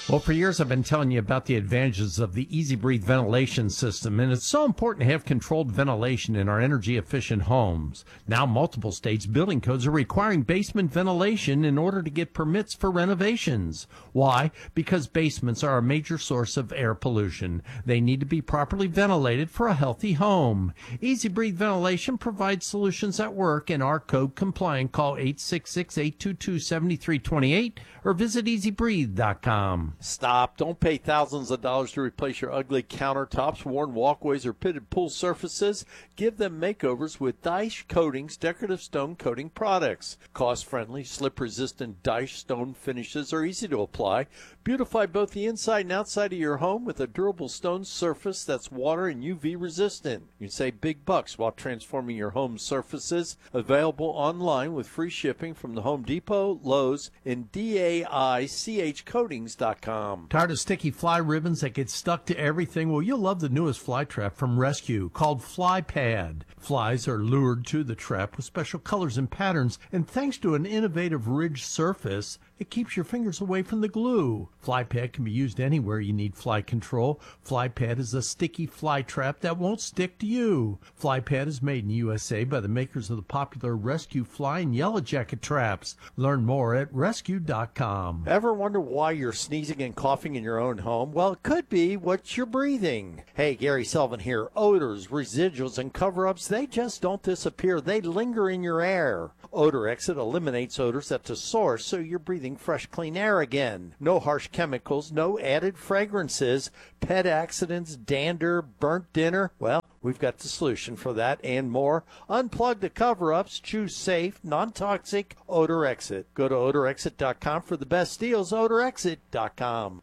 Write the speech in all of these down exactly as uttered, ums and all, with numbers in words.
Well, for years I've been telling you about the advantages of the Easy Breathe ventilation system, and it's so important to have controlled ventilation in our energy-efficient homes. Now, multiple states' building codes are requiring basement ventilation in order to get permits for renovations. Why? Because basements are a major source of air pollution. They need to be properly ventilated for a healthy home. Easy Breathe ventilation provides solutions that work and are code compliant. Call eight six six, eight two two, seven three two eight or visit easy breathe dot com. Stop. Don't pay thousands of dollars to replace your ugly countertops, worn walkways, or pitted pool surfaces. Give them makeovers with Daesh Coatings decorative stone coating products. Cost-friendly, slip-resistant Daesh stone finishes are easy to apply. Beautify both the inside and outside of your home with a durable stone surface that's water and U V resistant. You can save big bucks while transforming your home surfaces. Available online with free shipping from the Home Depot, Lowe's, and D A I C H coatings dot com. Tired of sticky fly ribbons that get stuck to everything? Well, you'll love the newest fly trap from Rescue called Fly Pad. Flies are lured to the trap with special colors and patterns, and thanks to an innovative ridged surface, it keeps your fingers away from the glue. Fly Pad can be used anywhere you need fly control. Fly Pad is a sticky fly trap that won't stick to you. Fly Pad is made in U S A by the makers of the popular Rescue Fly and Yellow Jacket traps. Learn more at rescue dot com. Ever wonder why you're sneezing and coughing in your own home? Well, it could be what you're breathing. Hey, Gary Sullivan here. Odors, residuals, and cover-ups, they just don't disappear. They linger in your air. Odor Exit eliminates odors at the source, so you're breathing fresh, clean air again. No harsh chemicals, no added fragrances, pet accidents, dander, burnt dinner. Well, we've got the solution for that and more. Unplug the cover-ups. Choose safe, non-toxic Odor Exit. Go to odor exit dot com for the best deals. odor exit dot com.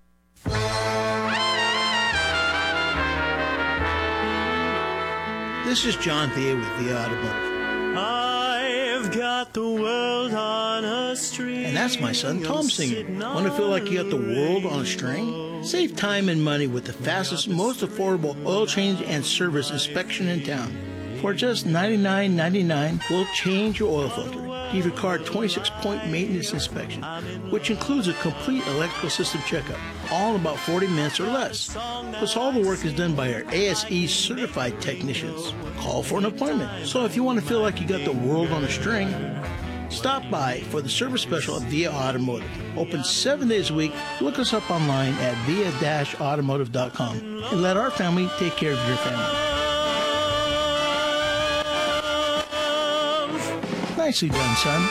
This is John Thea with Thea Automotive. I've got the world on a string. And that's my son Tom singing. Want to feel like you got the world on a string? Save time and money with the fastest, most affordable oil change and service inspection in town. For just ninety-nine ninety-nine, we'll change your oil filter, give your car a twenty-six point maintenance inspection, which includes a complete electrical system checkup, all in about forty minutes or less. Plus, all the work is done by our A S E certified technicians. Call for an appointment. So if you want to feel like you got the world on a string, stop by for the service special at Via Automotive. Open seven days a week. Look us up online at via dash automotive dot com and let our family take care of your family. Nicely done, son.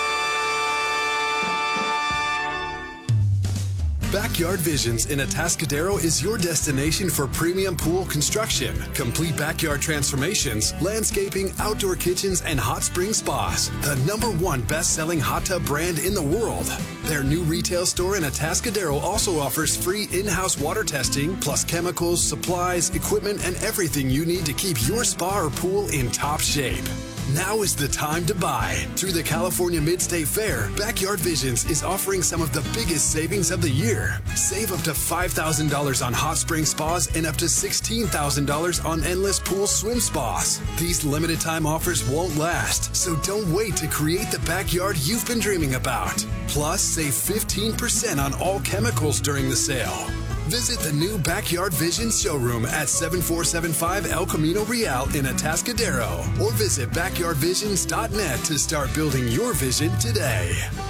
Backyard Visions in Atascadero is your destination for premium pool construction, complete backyard transformations, landscaping, outdoor kitchens, and hot spring spas. The number one best-selling hot tub brand in the world. Their new retail store in Atascadero also offers free in-house water testing, plus chemicals, supplies, equipment, and everything you need to keep your spa or pool in top shape. Now is the time to buy. Through the California Mid-State Fair, Backyard Visions is offering some of the biggest savings of the year. Save up to five thousand dollars on hot spring spas and up to sixteen thousand dollars on endless pool swim spas. These limited time offers won't last, so don't wait to create the backyard you've been dreaming about. Plus, save fifteen percent on all chemicals during the sale. Visit the new Backyard Visions showroom at seven four seven five El Camino Real in Atascadero, or visit backyard visions dot net to start building your vision today.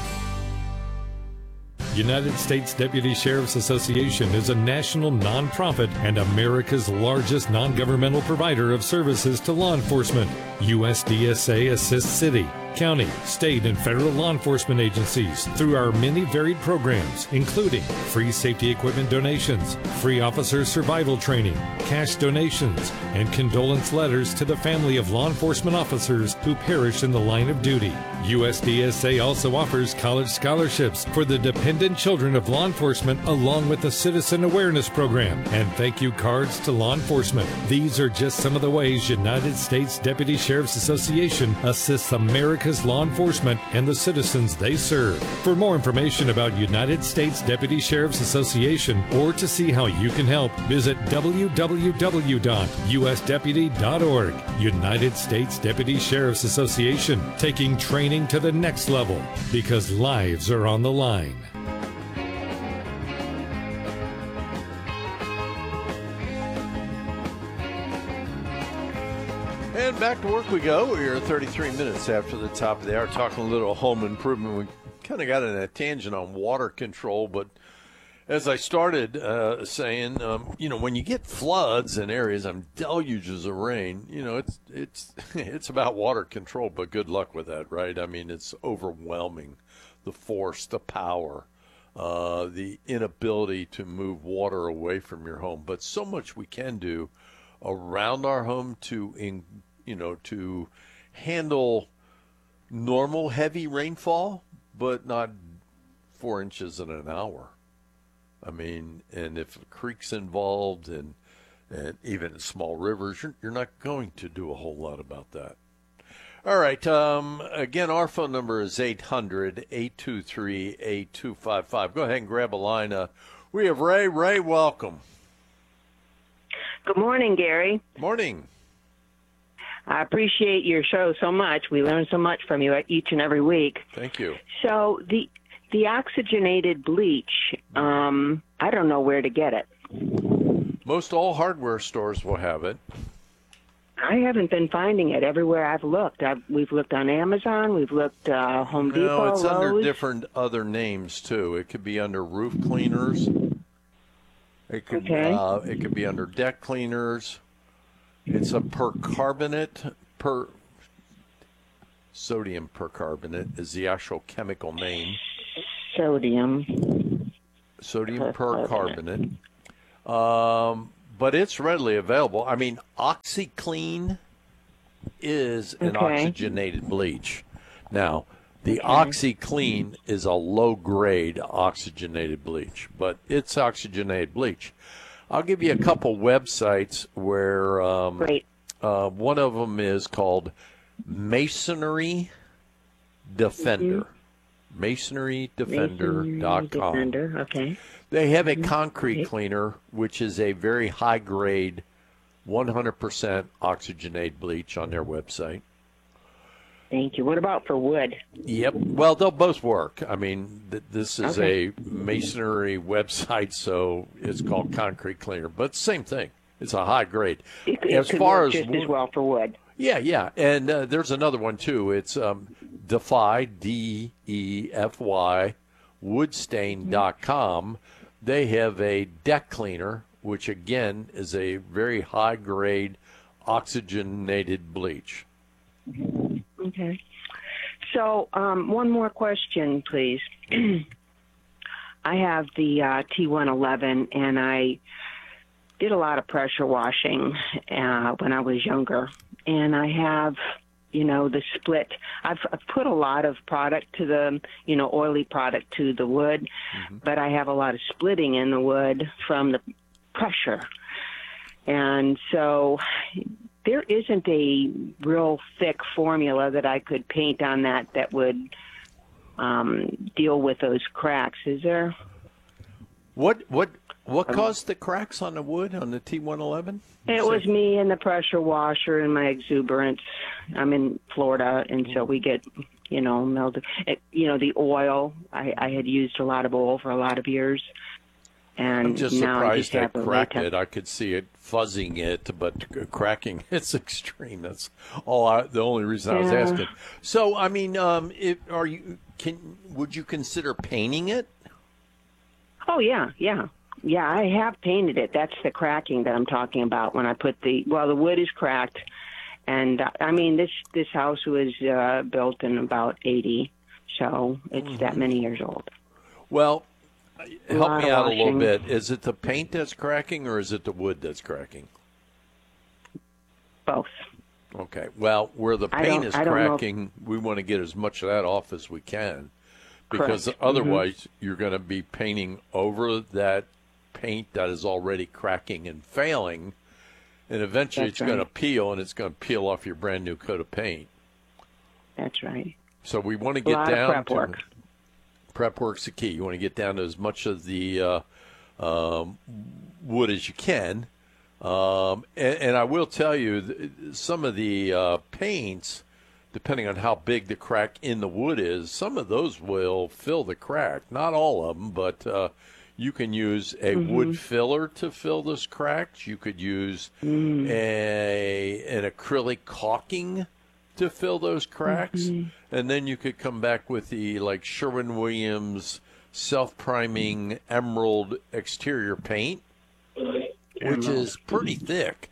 United States Deputy Sheriff's Association is a national nonprofit and America's largest non-governmental provider of services to law enforcement. U S D S A assists city, county, state, and federal law enforcement agencies through our many varied programs, including free safety equipment donations, free officer survival training, cash donations, and condolence letters to the family of law enforcement officers who perished in the line of duty. U S D S A also offers college scholarships for the dependent children of law enforcement, along with a citizen awareness program and thank you cards to law enforcement. These are just some of the ways United States Deputy Sheriff's Association assists America's law enforcement and the citizens they serve. For more information about United States Deputy Sheriff's Association or to see how you can help, visit w w w dot u s deputy dot org. United States Deputy Sheriff's Association, taking training to the next level because lives are on the line. And back to work we go. We're thirty-three minutes after the top of the hour, talking a little home improvement. We kind of got in a tangent on water control, but as I started uh, saying, um, you know, when you get floods in areas and deluges of rain, you know, it's it's it's about water control, but good luck with that, right? I mean, it's overwhelming, the force, the power, uh, the inability to move water away from your home. But so much we can do around our home to, in, you know, to handle normal heavy rainfall, but not four inches in an hour. I mean, and if a creek's involved and and even small rivers, you're, you're not going to do a whole lot about that. All right. Um, again, our phone number is eight hundred, eight two three, eight two five five. Go ahead and grab a line. Uh, we have Ray. Ray, welcome. Good morning, Gary. Morning. I appreciate your show so much. We learn so much from you each and every week. Thank you. So the the oxygenated bleach, um, I don't know where to get it. Most all hardware stores will have it. I haven't been finding it everywhere I've looked. I've, we've looked on Amazon. We've looked uh, Home Depot, No, it's Lowe's. under different other names, too. It could be under roof cleaners. It could, Okay. uh, it could be under deck cleaners. It's a percarbonate. Per Sodium percarbonate is the actual chemical name. Sodium. Sodium percarbonate. Um, but it's readily available. I mean, OxyClean is an Okay. oxygenated bleach. Now, the OxyClean is a low-grade oxygenated bleach, but it's oxygenated bleach. I'll give you a couple websites where um, Great. uh, one of them is called Masonry Defender. Mm-hmm. masonry defender dot com. Defender, okay. They have a concrete cleaner, which is a very high-grade, one hundred percent oxygenated bleach on their website. Thank you. What about for wood? Yep. Well, they'll both work. I mean, th- this is Okay. a masonry website, so it's called Concrete Cleaner. But same thing. It's a high grade. It, it as could far work as just wood- as well for wood. yeah, yeah. And uh, there's another one, too. It's um, Defy, D E F Y, woodstain dot com. They have a deck cleaner, which, again, is a very high-grade oxygenated bleach. Okay. So um, one more question, please. I have the uh, T one eleven, and I did a lot of pressure washing uh, when I was younger. And I have, you know, the split. I've, I've put a lot of product to the, you know, oily product to the wood, mm-hmm. but I have a lot of splitting in the wood from the pressure. And so there isn't a real thick formula that I could paint on that that would um, deal with those cracks, is there? What what what caused the cracks on the wood on the T one eleven? It was me and the pressure washer and my exuberance. I'm in Florida, and so we get, you know, melted. It, you know, the oil. I, I had used a lot of oil for a lot of years. And I'm just now I surprised just have I a cracked latex- it. I could see it fuzzing it, but cracking it's extreme. That's all. I, the only reason I was Yeah. asking. So, I mean, um, it, are you? Can would you consider painting it? Oh, yeah, yeah. Yeah, I have painted it. That's the cracking that I'm talking about when I put the, well, the wood is cracked. And, uh, I mean, this, this house was uh, built in about eighty, so it's Mm-hmm. that many years old. Well, help lot me of out a little washing. bit. Is it the paint that's cracking or is it the wood that's cracking? Both. Okay. Well, where the I paint don't- is I don't know if- cracking, we want to get as much of that off as we can. Because Correct. otherwise, you're going to be painting over that paint that is already cracking and failing, and eventually That's it's going to right. peel, and it's going to peel off your brand new coat of paint. That's right. So we want to A get lot of down prep to work. prep work's the key. You want to get down to as much of the uh, um, wood as you can, um, and, and I will tell you, th- some of the uh, paints, depending on how big the crack in the wood is, some of those will fill the crack. Not all of them, but uh, You can use a Mm-hmm. wood filler to fill those cracks. You could use Mm. a an acrylic caulking to fill those cracks. Mm-hmm. And then you could come back with the like Sherwin-Williams self-priming emerald exterior paint, which is pretty thick.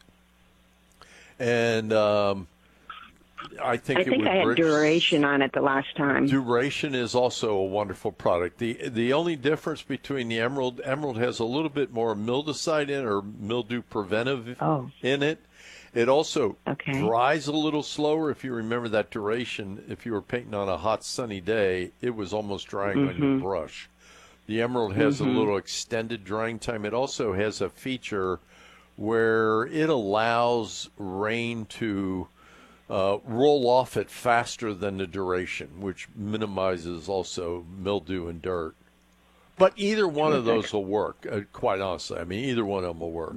And um, I think I it think would I had bridge- duration on it the last time. Duration is also a wonderful product. The the only difference between the Emerald, Emerald has a little bit more mildewcide in or mildew preventive Oh. in it. It also Okay. dries a little slower. If you remember that duration, if you were painting on a hot sunny day, it was almost drying on your brush. The Emerald has a little extended drying time. It also has a feature where it allows rain to uh, roll off it faster than the duration, which minimizes also mildew and dirt. But either one of those will work, uh, quite honestly. I mean, either one of them will work.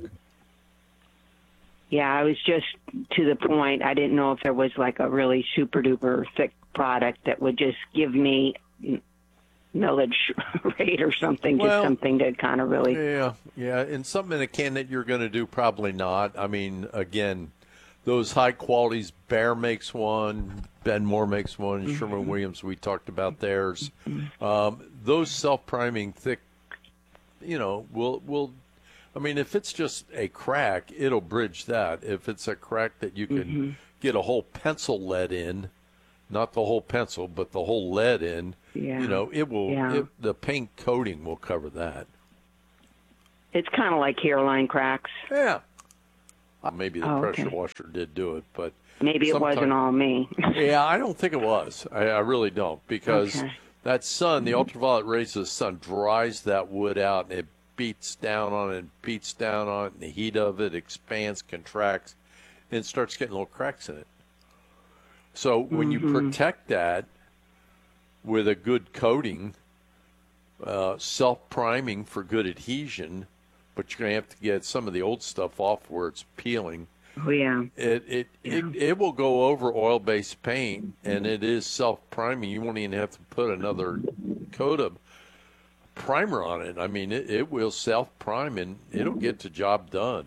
Yeah, I was just to the point. I didn't know if there was like a really super duper thick product that would just give me millage rate or something, Well, just something to kind of really. Yeah, yeah. And something in a can that you're going to do, probably not. I mean, again, those high qualities, Bear makes one, Ben Moore makes one, and Sherwin-Williams, we talked about theirs. Um, those self-priming thick, you know, will will. I mean, if it's just a crack, it'll bridge that. If it's a crack that you can get a whole pencil lead in, not the whole pencil, but the whole lead in, Yeah. you know, it will. Yeah. It, the paint coating will cover that. It's kind of like hairline cracks. Yeah. Uh, maybe the Oh, pressure okay. washer did do it, but Maybe it sometime- wasn't all me. Yeah, I don't think it was. I, I really don't, because Okay. that sun, the ultraviolet rays of the sun, dries that wood out, and it beats down on it, and beats down on it, and the heat of it expands, contracts, and starts getting little cracks in it. So when you protect that with a good coating, uh, self-priming for good adhesion, but you're going to have to get some of the old stuff off where it's peeling. Oh, yeah. It it, it it will go over oil-based paint, and it is self-priming. You won't even have to put another coat of primer on it. I mean, it, it will self-prime, and it'll get the job done.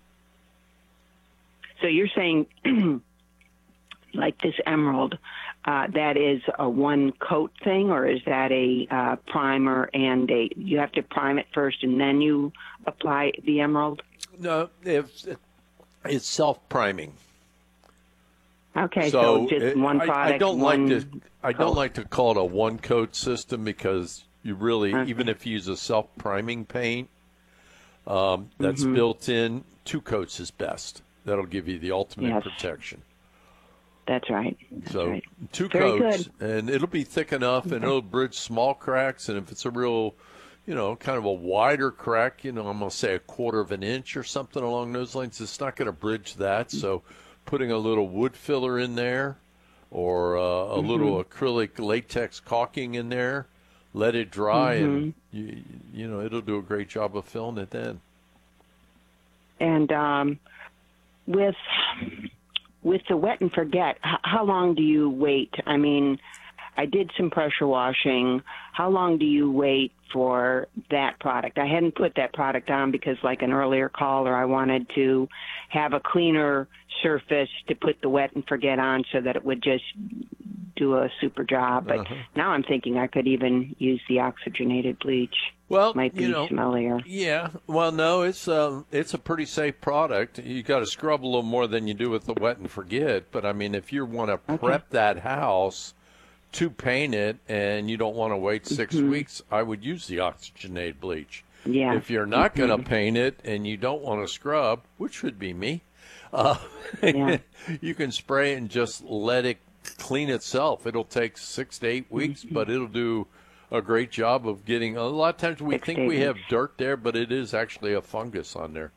So you're saying, like this emerald, uh, that is a one coat thing, or is that a uh, primer and a? You have to prime it first and then you apply the emerald. No, if it's self-priming. Okay, so, So just it- one I- product. I, don't one like to. I don't coat. like to call it a one-coat system, because you really, Okay. even if you use a self-priming paint um, that's Mm-hmm. built in, two coats is best. That'll give you the ultimate Yes. protection. That's right. That's So right. two Very coats, good. and it'll be thick enough, and it'll bridge small cracks. And if it's a real, you know, kind of a wider crack, you know, I'm going to say a quarter of an inch or something along those lines, it's not going to bridge that. So putting a little wood filler in there, or uh, a Mm-hmm. little acrylic latex caulking in there, let it dry, and Mm-hmm. you, you know, it'll do a great job of filling it then. And um, with with the wet and forget, h- how long do you wait? I mean, I did some pressure washing. How long do you wait for that product? I hadn't put that product on because, like an earlier caller, I wanted to have a cleaner surface to put the wet and forget on so that it would just do a super job. But Uh-huh. now I'm thinking I could even use the oxygenated bleach. Well, Might be you know, smellier. yeah. Well, no, it's um, it's a pretty safe product. You got to scrub a little more than you do with the wet and forget. But I mean, if you want to prep that house to paint it, and you don't want to wait six weeks, I would use the oxygenated bleach. Yeah. If you're not going to paint it and you don't want to scrub, which would be me, uh, Yeah. you can spray it and just let it clean itself. It'll take six to eight weeks, but it'll do a great job of getting. A lot of times we Six think to eight we have weeks. dirt there, but it is actually a fungus on there.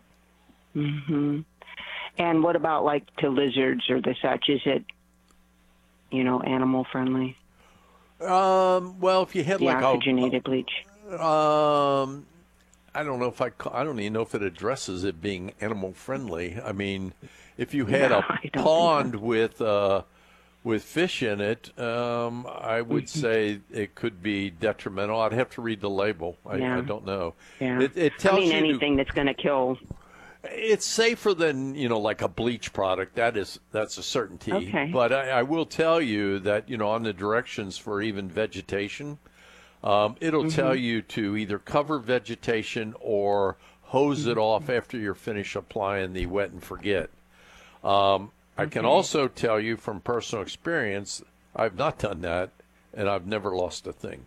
And what about like to lizards or the such? Is it, you know, animal friendly? Um, well, if you had The like oxygenated bleach. a, um, I don't know if I, ca- I don't even know if it addresses it being animal friendly. I mean, if you had No, a I don't think pond with, uh, with fish in it, um, I would say it could be detrimental. I'd have to read the label. I, Yeah. I don't know. Yeah. It, it tells I mean, you anything that's going to kill. it's safer than, you know, like a bleach product. That is, that's a certainty. Okay. But I, I will tell you that, you know, on the directions for even vegetation, um, it'll Mm-hmm. tell you to either cover vegetation or hose it off after you're finished applying the wet and forget. Um, I can also tell you from personal experience, I've not done that, and I've never lost a thing.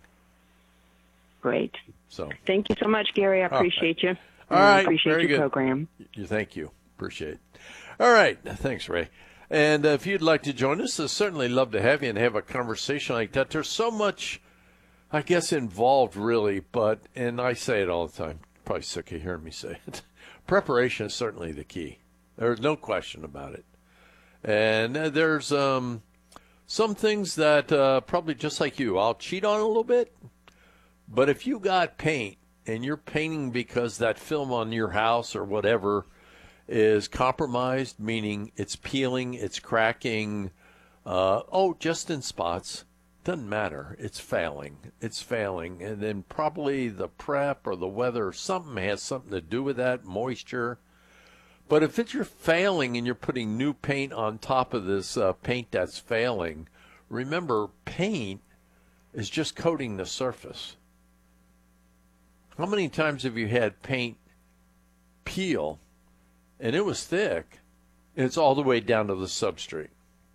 Great. So, Thank you so much, Gary. I appreciate you. All And I right, appreciate very your good. program. you, thank you. Appreciate it. All right. Thanks, Ray. And uh, if you'd like to join us, I'd certainly love to have you and have a conversation like that. There's so much, I guess, involved, really, but, and I say it all the time, probably sick of hearing me say it, preparation is certainly the key. There's no question about it. And uh, there's um, some things that uh, probably just like you, I'll cheat on a little bit. But if you got paint and you're painting because that film on your house or whatever is compromised, meaning it's peeling, it's cracking, uh, oh, just in spots, doesn't matter. It's failing. It's failing. And then probably the prep or the weather or something has something to do with that, moisture. But if it's you're failing and you're putting new paint on top of this uh, paint that's failing, remember, paint is just coating the surface. How many times have you had paint peel and it was thick and it's all the way down to the substrate?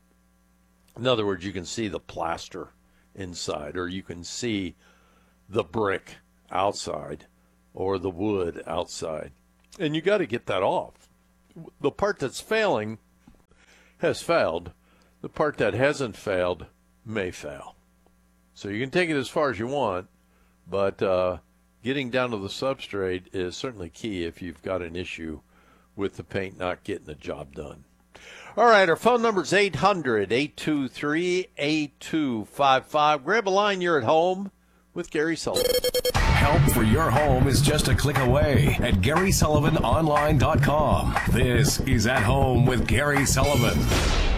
In other words, you can see the plaster inside, or you can see the brick outside or the wood outside. And you got to get that off. The part that's failing has failed. The part that hasn't failed may fail. So you can take it as far as you want, but uh, getting down to the substrate is certainly key if you've got an issue with the paint not getting the job done. All right, our phone number is eight hundred, eight two three, eight two five five. Grab a line, you're at home with Gary Sullivan. Help for your home is just a click away at Gary Sullivan Online dot com. This is At Home with Gary Sullivan.